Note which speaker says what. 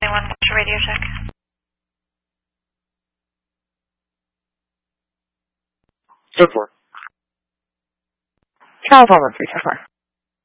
Speaker 1: Anyone watch a radio check?
Speaker 2: Go for it.
Speaker 3: California 374.